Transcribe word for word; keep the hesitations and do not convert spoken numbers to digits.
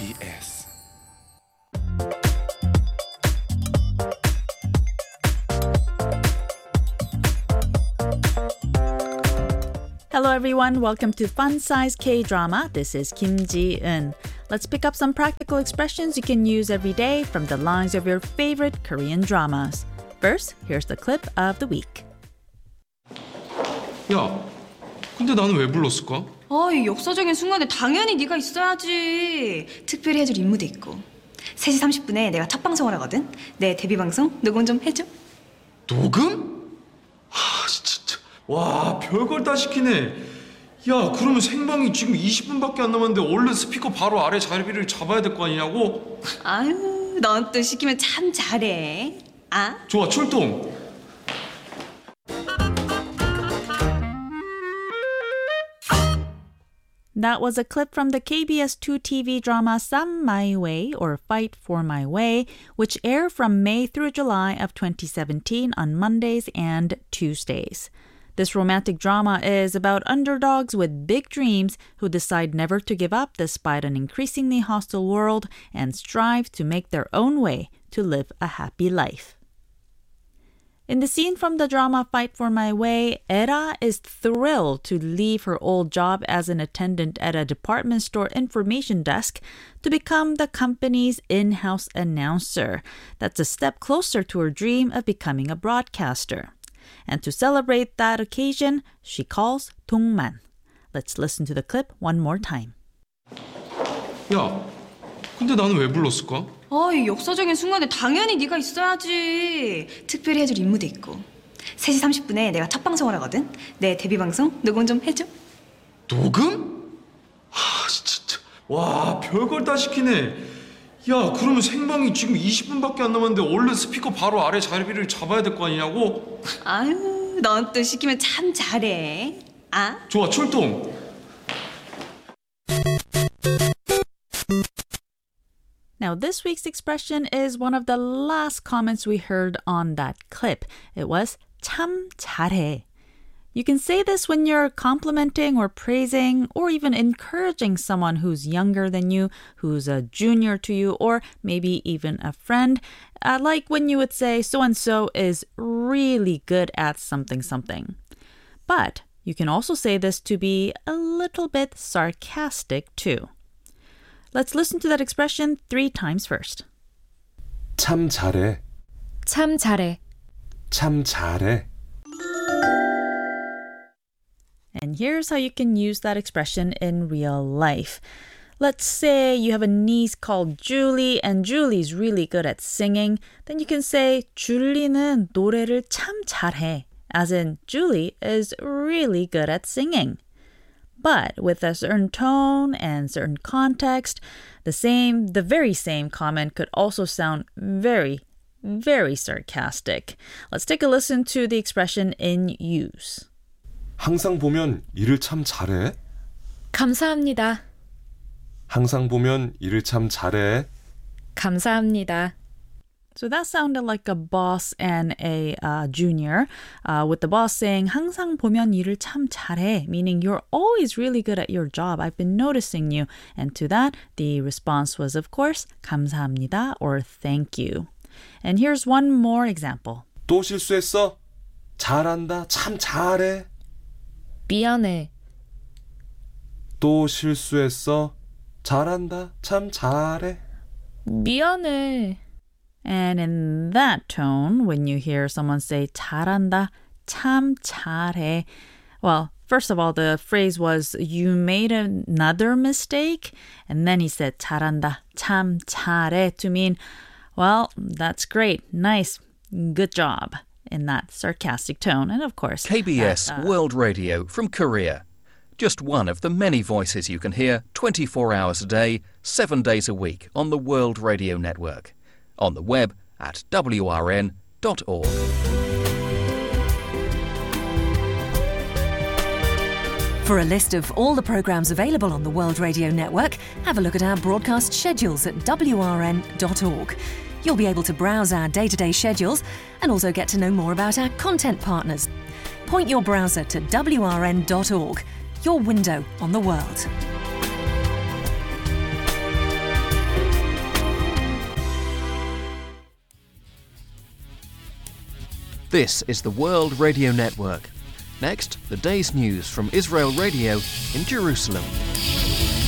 케이비에스 Hello everyone, welcome to Fun Size K-Drama. This is Kim Ji-eun. Let's pick up some practical expressions you can use every day from the lines of your favorite Korean dramas. First, here's the clip of the week. 야, 근데 나는 왜 불렀을까? 아, 이 역사적인 순간에 당연히 네가 있어야지. 특별히 해줄 임무도 있고. 세 시 삼십 분에 내가 첫 방송을 하거든. 내 데뷔 방송 녹음 좀 해줘. 녹음? 하, 진짜. 와, 별걸 다 시키네. 야, 그러면 생방이 지금 이십 분밖에 안 남았는데 얼른 스피커 바로 아래 자리를 잡아야 될 거 아니냐고? 아유, 넌 또 시키면 참 잘해. 아? 좋아, 출동. That was a clip from the K B S two T V drama Sam My Way or Fight for My Way, which aired from May through July of twenty seventeen on Mondays and Tuesdays. This romantic drama is about underdogs with big dreams who decide never to give up despite an increasingly hostile world and strive to make their own way to live a happy life. In the scene from the drama Fight for My Way, Era is thrilled to leave her old job as an attendant at a department store information desk to become the company's in-house announcer. That's a step closer to her dream of becoming a broadcaster. And to celebrate that occasion, she calls Dongman. Let's listen to the clip one more time. 야, 근데 나는 왜 불렀을까? 아, 이 역사적인 순간에 당연히 네가 있어야지. 특별히 해줄 임무도 있고. 세 시 삼십 분에 내가 첫 방송을 하거든. 내 데뷔 방송 녹음 좀 해줘. 녹음? 하, 진짜. 와, 별걸 다 시키네. 야, 그러면 생방이 지금 이십 분밖에 안 남았는데 얼른 스피커 바로 아래 자리를 잡아야 될 거 아니냐고? 아유, 넌 또 시키면 참 잘해. 아? 좋아, 출동. Now, this week's expression is one of the last comments we heard on that clip. It was 참 잘해. You can say this when you're complimenting or praising or even encouraging someone who's younger than you, who's a junior to you, or maybe even a friend. Uh, like when you would say so-and-so is really good at something something. But you can also say this to be a little bit sarcastic too. Let's listen to that expression three times first. 참 잘해. 참 잘해. 참 잘해. And here's how you can use that expression in real life. Let's say you have a niece called Julie and Julie's really good at singing. Then you can say 줄리는 노래를 참 잘해. As in, Julie is really good at singing. But with a certain tone and certain context, the same, the very same comment could also sound very, very sarcastic. Let's take a listen to the expression in use. 항상 보면 일을 참 잘해. 감사합니다. 항상 보면 일을 참 잘해. 감사합니다. So that sounded like a boss and a uh, junior, uh, with the boss saying 항상 보면 일을 참 잘해, meaning you're always really good at your job. I've been noticing you. And to that, the response was, of course, 감사합니다 or thank you. And here's one more example. 또 실수했어? 잘한다. 참 잘해. 미안해. 또 실수했어? 잘한다. 참 잘해. 미안해. And in that tone, when you hear someone say 잘한다, 참 잘해, well, first of all, the phrase was you made another mistake, and then he said 잘한다, 참 잘해 to mean, well, that's great, nice, good job, in that sarcastic tone. And of course, K B S that, uh, World Radio from Korea. Just one of the many voices you can hear twenty-four hours a day, seven days a week on the World Radio Network. On the web at w r n dot org. For a list of all the programmes available on the World Radio Network, have a look at our broadcast schedules at w r n dot org. You'll be able to browse our day-to-day schedules and also get to know more about our content partners. Point your browser to w r n dot org, your window on the world. This is the World Radio Network. Next, the day's news from Israel Radio in Jerusalem.